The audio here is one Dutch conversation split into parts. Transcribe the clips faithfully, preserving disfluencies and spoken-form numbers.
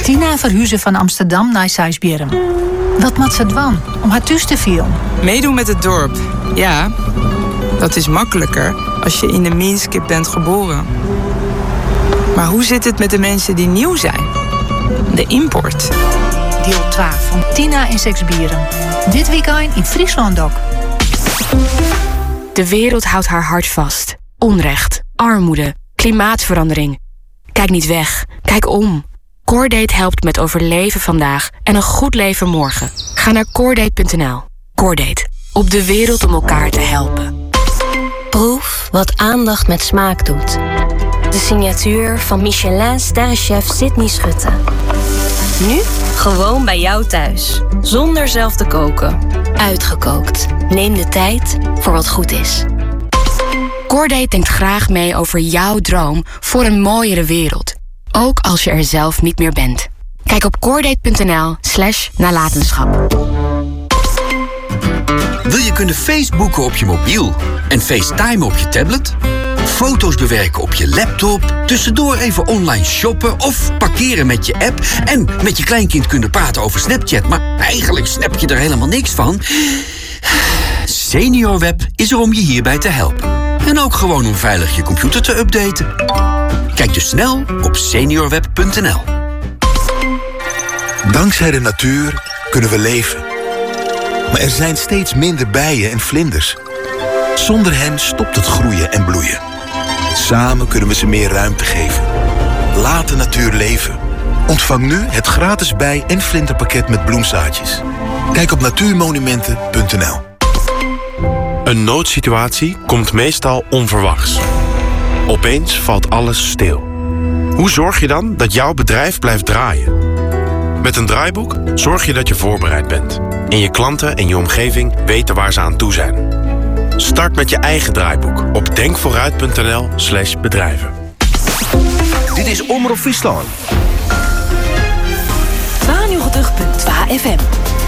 Tina verhuizen van Amsterdam naar Sijsberen. Wat moet ze doen om haar thuis te vieren? Meedoen met het dorp. Ja, dat is makkelijker als je in de Minskip bent geboren. Maar hoe zit het met de mensen die nieuw zijn? De import. Deel twee van Tina en Seksbieren. Dit weekend in Friesland ook. De wereld houdt haar hart vast. Onrecht, armoede, klimaatverandering. Kijk niet weg, kijk om. Cordate helpt met overleven vandaag en een goed leven morgen. Ga naar cordate punt n l. Cordate, op de wereld om elkaar te helpen. Proef wat aandacht met smaak doet. De signatuur van Michelin-sterrenchef Sydney Schutte. Nu gewoon bij jou thuis. Zonder zelf te koken. Uitgekookt. Neem de tijd voor wat goed is. Cordate denkt graag mee over jouw droom voor een mooiere wereld. Ook als je er zelf niet meer bent. Kijk op cordate punt n l slash nalatenschap. Wil je kunnen Facebooken op je mobiel en FaceTime op je tablet? Foto's bewerken op je laptop, tussendoor even online shoppen of parkeren met je app en met je kleinkind kunnen praten over Snapchat, maar eigenlijk snap je er helemaal niks van? SeniorWeb is er om je hierbij te helpen. En ook gewoon om veilig je computer te updaten. Kijk dus snel op seniorweb punt n l. Dankzij de natuur kunnen we leven. Maar er zijn steeds minder bijen en vlinders. Zonder hen stopt het groeien en bloeien. Samen kunnen we ze meer ruimte geven. Laat de natuur leven. Ontvang nu het gratis bij- en vlinderpakket met bloemzaadjes. Kijk op natuurmonumenten punt n l. Een noodsituatie komt meestal onverwachts. Opeens valt alles stil. Hoe zorg je dan dat jouw bedrijf blijft draaien? Met een draaiboek zorg je dat je voorbereid bent. En je klanten en je omgeving weten waar ze aan toe zijn. Start met je eigen draaiboek op denkvooruit punt n l slash bedrijven. Dit is Omroep Friesland. tweeënnegentig punt twee F M.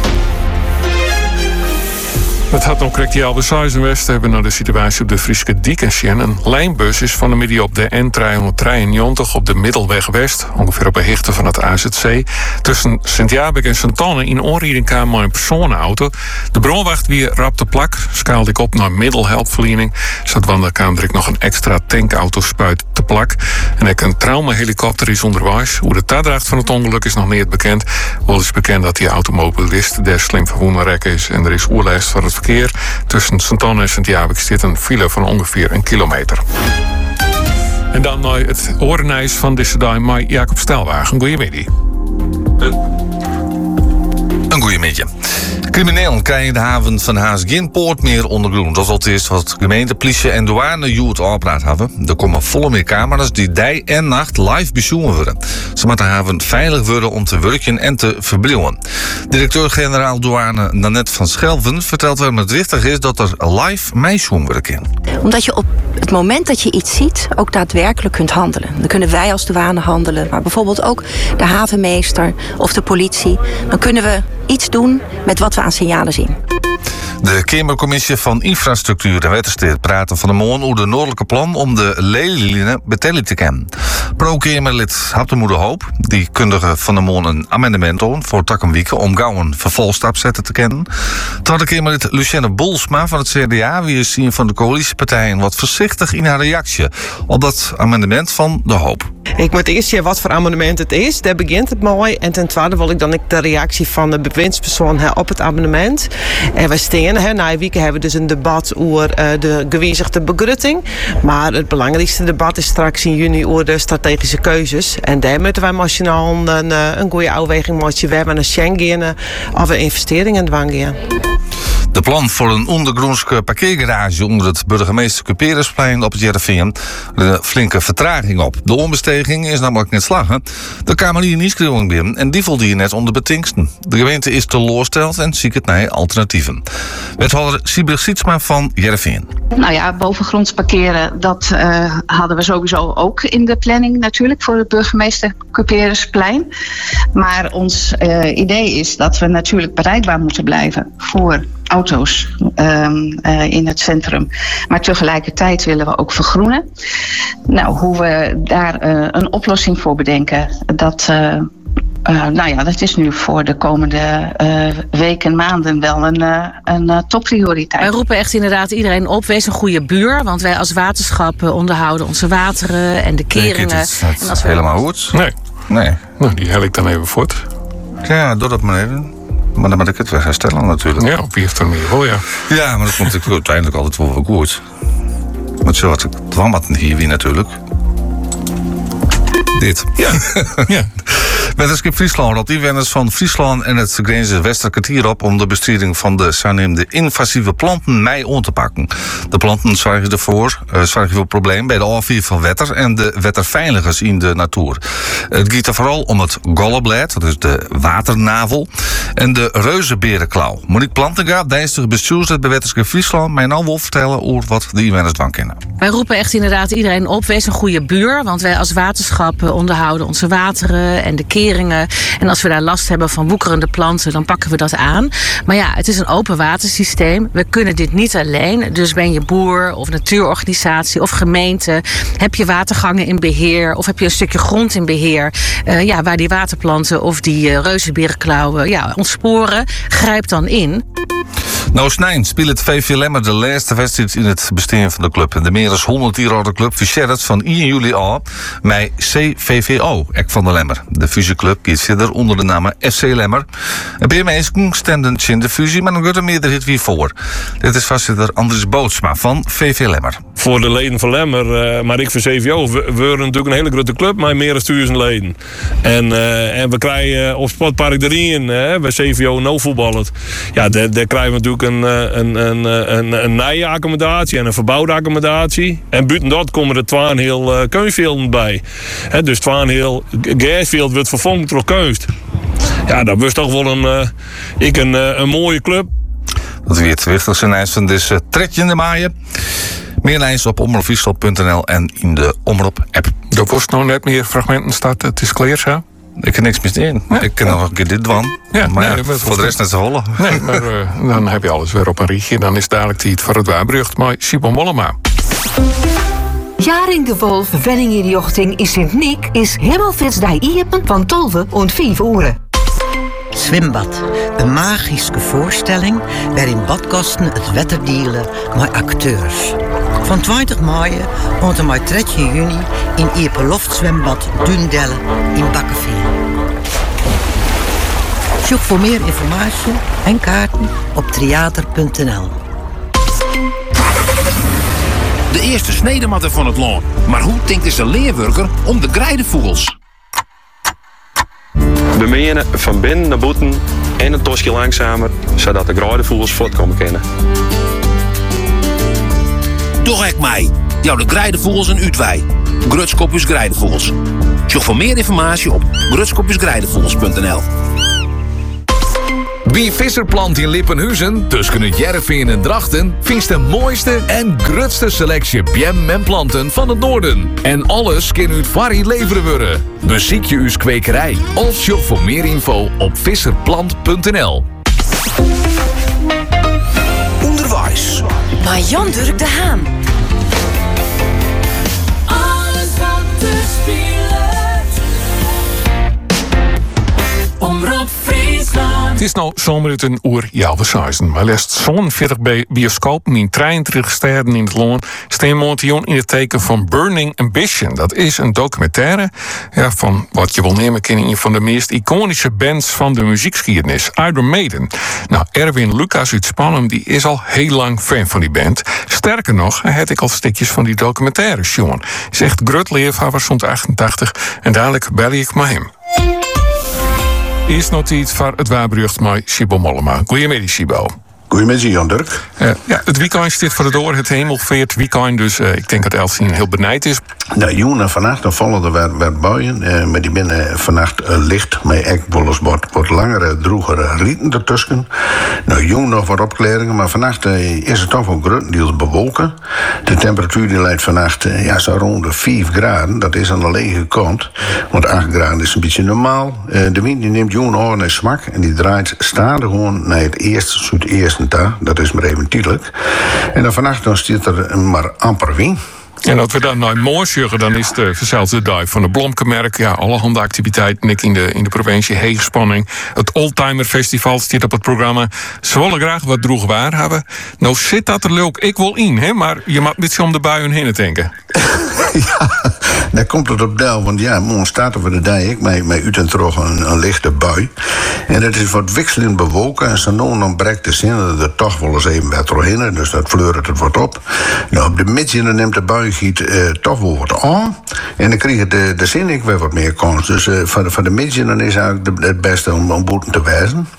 Het had nog correct die Albert Zuizenwest hebben naar de situatie op de Frieske Diekensjen. Een lijnbus is van de midden op de N driehonderddrieënnegentig op de Middelweg West, ongeveer op een hichte van het A Z C, tussen Sint-Jabek en Sint-Anne in onrieding kwam met een personenauto. De bronwacht weer rapte plak, skaalde ik op naar middelhelpverlening. Zat wandelkamer ik nog een extra tankauto spuit te plak. En ook een traumahelikopter is onderwijs. Hoe de tadracht van het ongeluk is nog niet bekend. Wel is bekend dat die automobilist der slim verwonnen rek is en er is oerlijst van het verkeer. Tussen Sint-Anne en Sint-Jabek zit een file van ongeveer een kilometer. En dan naar het orenijs van deze dag met Jacob Stelwagen. Goedemiddag. Een goeiemiddag. Criminelen krijgen de haven van Haas geen poort meer ondergroen. Dat is al het eerst wat gemeente, politie en douane Joet opdracht hebben. Er komen volle meer camera's die dag en nacht live bezoeken worden. Ze moeten de haven veilig worden om te werken en te verblijven. Directeur-generaal douane Nanette van Schelven vertelt waarom het wichtig is dat er live meisjoen werken. Omdat je op het moment dat je iets ziet ook daadwerkelijk kunt handelen. Dan kunnen wij als douane handelen, maar bijvoorbeeld ook de havenmeester of de politie. Dan kunnen we iets doen met wat we aan signalen zien. De Kamercommissie van Infrastructuur en Waterstaat praten van de morgen over de noordelijke plan om de Lelyline betellen te kennen. Pro-Kamerlid Haptemoede Hoop, die kundige van de morgen een amendement doen voor Takkenwieken om gauw een vervolgstap zetten te kennen. Tweede Kamerlid Lucienne Bolsma van het C D A, wie is zien van de coalitiepartijen wat voorzichtig in haar reactie op dat amendement van de Hoop. Ik moet eerst zien wat voor amendement het is. Daar begint het mooi. En ten tweede wil ik dan ik de reactie van de bewindspersoon he, op het amendement. En we staan, he, na een week hebben we dus een debat over uh, de gewijzigde begrutting. Maar het belangrijkste debat is straks in juni over de strategische keuzes. En daar moeten wij nationaal een, een goede afweging maken. We hebben een Schengen of een investeringen dwang gaan. De plan voor een ondergrondse parkeergarage onder het burgemeester Cuperesplein op het Jereveen een flinke vertraging op. De onbesteging is namelijk net slagen. De Kamer hier niet schreeuwing binnen en die voelde hier net onder betingsten. De gemeente is teleurgesteld en ziet het naar alternatieven. Wethouder Siebrig Sietsma van Jereveen. Nou ja, bovengronds parkeren, dat uh, hadden we sowieso ook in de planning natuurlijk voor het burgemeester Cuperesplein. Maar ons uh, idee is dat we natuurlijk bereikbaar moeten blijven voor auto's um, uh, in het centrum. Maar tegelijkertijd willen we ook vergroenen. Nou, hoe we daar uh, een oplossing voor bedenken, dat uh, Uh, nou ja, dat is nu voor de komende uh, weken, maanden wel een, uh, een uh, topprioriteit. Wij roepen echt inderdaad iedereen op, wees een goede buur. Want wij als waterschap uh, onderhouden onze wateren en de keringen. Het is het en als we... helemaal goed? Nee. Nee. Nou, die hel ik dan even voort. Ja, doe dat maar even. Maar dan moet ik het weer herstellen natuurlijk. Ja, op wie heeft er meer wel, ja. Ja, maar dat komt natuurlijk uiteindelijk altijd wel weer goed. Maar zo had ik dwam wat hier weer natuurlijk. Dit. Ja. ja. Wetenschap Friesland raadt inwoners van Friesland en het Grense Westerkwartier op om de bestrijding van de zogenaamde invasieve planten mei aan te pakken. De planten zorgen ervoor, uh, zorgen voor problemen bij de afvoer van wetter en de wetterveiligers in de natuur. Het gaat er vooral om het golleblad, dat is de waternavel, en de reuzenberenklauw. Monique Plantenga, dijstig bestuurslid bij Wetenschap Friesland, mij nou wil vertellen over wat de inwoners dan kennen. Wij roepen echt inderdaad iedereen op, wees een goede buur, want wij als waterschap onderhouden onze wateren en de keringen. En als we daar last hebben van woekerende planten, dan pakken we dat aan. Maar ja, het is een open watersysteem. We kunnen dit niet alleen. Dus ben je boer of natuurorganisatie of gemeente, heb je watergangen in beheer of heb je een stukje grond in beheer, uh, ja, waar die waterplanten of die uh, reuzenberenklauwen ja, ontsporen, grijp dan in. Nou, snijn speelt het V V Lemmer de laatste wedstrijd in het bestaan van de club. En de meer dan honderd jaar oude club versterkt van één juli al met C V V O, ek van de Lemmer. De fusieclub kiest verder onder de naam F C Lemmer. En bij mensen stemden in de fusie, maar dan gaat er meerderheid weer voor. Dit is voorzitter Andries Bootsma van V V Lemmer. Voor de leden van Lemmer, uh, maar ik voor C V O, we, we waren natuurlijk een hele grote club met meer dan duizend leden. En, uh, en we krijgen op Sportpark de Rien, uh, bij C V O no voetballen. Ja, daar, daar krijgen we natuurlijk een, een, een, een, een nieuwe accommodatie en een verbouwde accommodatie. En buiten dat komen er twaalf heel uh, keunvelden bij. He, dus twaalf heel gasveld wordt vervangen door keust. Ja, dat was toch wel een, uh, ik een, uh, een mooie club. Dat weer het wichtigste nieuws van deze tredje maaien. Meer lijns op omroepfriesland punt n l en in de Omroep-app. Er was nog net meer fragmenten starten, het is klaar zo. Ik heb niks meer in. Ja. Ik ken nog een keer dit dwan. Ja, maar nee, ja, voor de rest net te hollen. Nee, maar uh, dan heb je alles weer op een rietje. Dan is dadelijk tijd voor het waarbrug. Maar Simon Mollema. Jaring de Wolf Wenningenjochting in Sint-Nick is Hemelfrits die iepen van tolve en vijf uren. Zwembad, een magische voorstelling waarin badgasten het wetter dealen met acteurs. Van twintig mei tot en met drie juni in Ieperloftzwembad Dundelle in Bakkenveer. Zoek voor meer informatie en kaarten op theater punt n l. De eerste snedematten van het land. Maar hoe denkt is de leerwerker om de grijdenvogels? We menen van binnen naar buiten en een tosje langzamer, zodat de grijdenvogels voortkomen kunnen. Toch ik mij. Jouw de grijdenvogels en Utwij. Grutskopjes Grijdenvogels. Zoek voor meer informatie op grutskopjesgrijdenvogels punt n l. Wie Visserplant in Lippenhuizen, tussen het Jervin en Drachten, vindt de mooiste en grootste selectie biem en planten van het noorden. En alles kan uit Varrie leveren worden. Beziek je uw kwekerij of shop voor meer info op visserplant punt n l. Onderwijs. Maar Jan Durk de Haan. Alles wat te spelen. Omroep Friesland. Het is nou zomeruten oer Jalvershuizen. Maar lest zo'n veertig bij bioscoop in drieëntwintig steden in het land staan momenteel in het teken van Burning Ambition. Dat is een documentaire ja, van wat je wil nemen kan een van de meest iconische bands van de muziekgeschiedenis, Iron Maiden. Nou, Erwin Lucas uit Spannum die is al heel lang fan van die band. Sterker nog, hij had ik al stukjes van die documentaire Sean. Zegt Grut Leervaar van achtentachtig en dadelijk bel ik met hem. Eerst nog iets voor het waarbrug met Sibo Mollema. Goedemiddag, Sibo. Goedemiddag, Jan Durk. Uh, ja, het weekend zit voor de door, het hemelveert weekend, dus uh, ik denk dat Elfsien heel benijd is. Nou, jongen, en vannacht dan vallen er weer, weer buien, uh, maar die binnen vannacht uh, licht, met echt wat, wat langere, droegere rieten ertussen. Nou, jong nog wat opklaringen, maar vannacht uh, is het toch wel grotendeels bewolken. De temperatuur die leidt vannacht uh, ja, zo rond de vijf graden, dat is aan de lege kant, want acht graden is een beetje normaal. Uh, de wind die neemt jongen oren en smak en die draait stadig gewoon naar het eerste, zuideerste. Dat is maar even tijdelijk. En dan vannacht dan staat er maar amper wind. En als we dan naar mooi zeggen, dan is de verzelde dag van de Blomkenmerk. Ja, allerhande activiteiten in de, in de provincie. Heegspanning. Het Oldtimer Festival staat op het programma. Ze willen graag wat droeg waar hebben. Nou zit dat er leuk. Ik wil in, hè, maar je mag niet zo om de buien heen denken. Ja, daar komt het op deel. Want ja, morgen staat er voor de dag ik met, met uit en terug een, een lichte bui. En het is wat wisselend bewolken. En zo nou dan breekt de zin dat er toch wel eens even wat doorheen. Dus dat fleurt het wat op. Nou, op de midden dan neemt de buigiet eh, toch wel wat aan. En dan krijg je de, de zin ik weer wat meer kans. Dus eh, voor de, voor de midden dan is eigenlijk de, het beste om, om boeten te wijzen.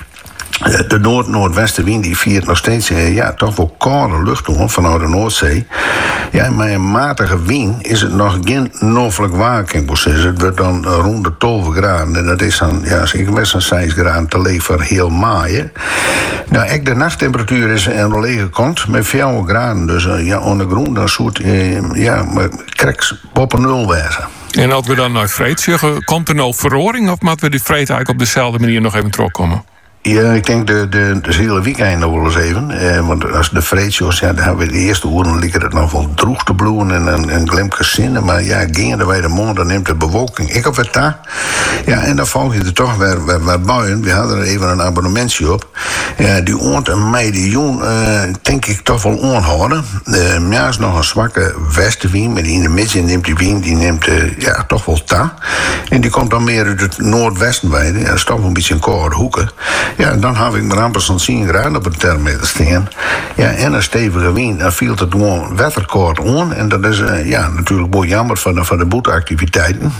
De noord-noordwestenwind die viert nog steeds eh, ja, toch wel koude lucht door vanuit de Noordzee. Ja, met een matige wind is het nog geen noordelijk waarking. Het wordt dan rond de twaalf graden. En dat is dan, ja, zeker best een zes graden te leven voor heel maaien. Nou, echt de nachttemperatuur is aan de lege kant met vier graden. Dus uh, ja, ondergrond dan soort, uh, ja, kreks boven nul wezen. En als we dan naar vreed zeggen, komt er nou verroring of moeten we die vreed eigenlijk op dezelfde manier nog even terugkomen? Ja, ik denk de, de, de hele weekend nog wel eens even. Eh, want als de vreedjes, ja, dan hebben we de eerste uren likken het nog wel droeg te bloeien en een, een glimke zinnen. Maar ja, gingen wij de morgen, dan neemt de bewolking ik op het daar. Ja, en dan volg je er toch weer, weer, weer buien. We hadden er even een abonnementje op. Ja, die oont en mei, die jong, uh, denk ik toch wel aanhouden. Uh, ja, is nog een zwakke westenwind, maar die in de midden neemt die wind, die neemt uh, ja, toch wel ta. En die komt dan meer uit het noordwesten bij. Ja, dat is toch wel een beetje een koude hoeken. Ja, dan heb ik maar amper zo'n tien graden op het thermometer staan. Ja, en een stevige wind, dan viel het gewoon wetterkoud aan. En dat is uh, ja, natuurlijk mooi jammer van de, van de boetactiviteiten.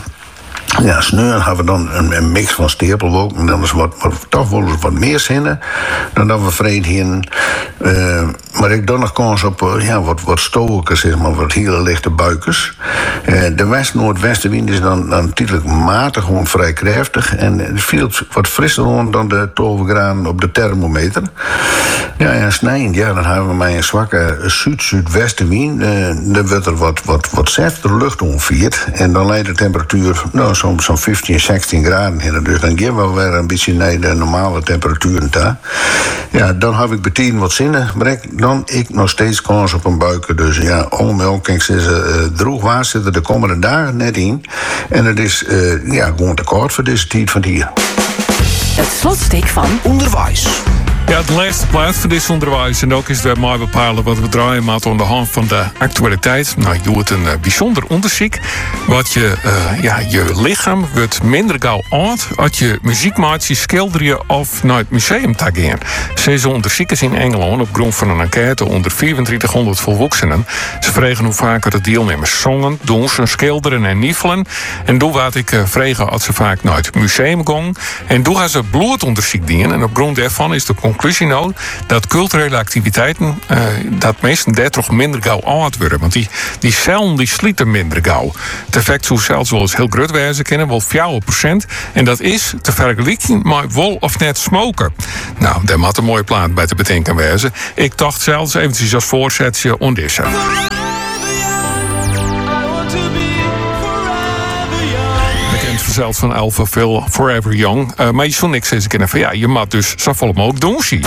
Ja, sneuren hebben we dan een, een mix van stapelwolken. En dan is wat, wat, toch wel eens wat meer zinnen dan dat we vreed heen. Uh, maar ik dan nog kans op uh, ja, wat, wat stoken, zeg maar, wat hele lichte buikers. Uh, de west-noordwestenwind is dan, dan natuurlijk matig, gewoon vrij krachtig. En het viel wat frisser rond dan de twaalf graden op de thermometer. Ja, en snijend, ja, dan hebben we maar een zwakke zuid-zuidwestenwind. Uh, dan wordt er wat, wat, wat zeftere lucht onviert. En dan leidt de temperatuur, nou, zo'n zo vijftien, zestien graden in. Dus dan gaan we weer een beetje naar de normale temperaturen daar. Ja, dan heb ik meteen wat zinnen. Maar ik, dan ik nog steeds kans op een buiken. Dus ja, allemaal kan ik zeggen, uh, droog waar zitten de komende dagen net in. En het is uh, ja, gewoon te kort voor deze tijd van hier. Het slotstuk van onderwijs. Ja, de laatste plaats voor dit onderwijs. En ook is het weer mooi bepalen wat we draaien maar aan de hand van de actualiteit. Nou, je doet een uh, bijzonder onderzoek. Wat je, uh, ja, je lichaam wordt minder gauw oud als je muziek maakt, je schilderen of naar het museum te gaan. Ze onderzoekers in Engeland op grond van een enquête onder vierentwintighonderd volwassenen. Ze vregen hoe vaker de deelnemers zongen, dansen, schilderen en niefelen. En toen werd ik uh, vregen als ze vaak naar het museum gingen. En toen gaan ze bloedonderzoek doen. En op grond daarvan is de conclusie nou dat culturele activiteiten uh, dat meestal dertig minder gauw oud worden. Want die, die cellen die slieten minder gauw. Het effect zou zelfs wel eens heel groot wezen kennen, wel vier procent. En dat is te vergelijken met wol of net smoken. Nou, daar moet een mooie plaat bij te bedenken wezen. Ik dacht zelfs eventjes als voorzetje on deze. Zelfs van Alpha Phil, Forever Young. Uh, maar je zou niks eens kennen van ja, je mag dus zo vol mogelijk doen zien.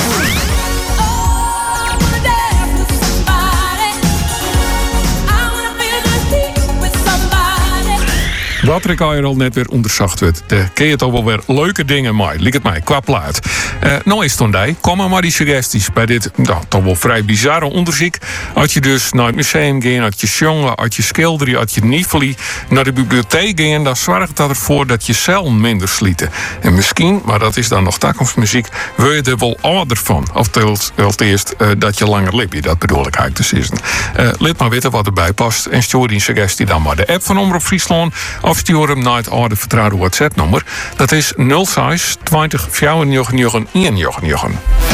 Wat ik al al net weer onderzocht werd. Daar kun je toch wel weer leuke dingen mee. Lijkt het mij, qua plaat. Uh, nou is het dan kom maar die suggesties bij dit nou, toch wel vrij bizarre onderzoek. Als je dus naar het museum gaat, als je jongen, als je schilderen, als je niefeli, naar de bibliotheek gaat, dan zorgt dat ervoor dat je cellen minder slieten. En misschien, maar dat is dan nog toekomstmuziek, wil je er wel ouder van. Of het eerst uh, dat je langer leeft. Dat bedoel ik eigenlijk te zeggen. Uh, laat maar weten wat erbij past en stuur die suggestie dan maar de app van Omroep Friesland. Of stuur hem naar het oude vertrouwde WhatsApp-nummer. Dat is nul zes twintig vijfennegentig eenennegentig.